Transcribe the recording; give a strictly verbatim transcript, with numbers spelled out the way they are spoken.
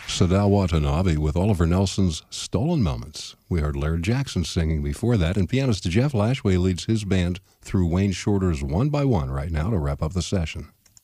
Sadal Watanabe with Oliver Nelson's Stolen Moments. We heard Laird Jackson singing before that, and pianist Jeff Lashway leads his band through Wayne Shorter's One by One right now to wrap up the session.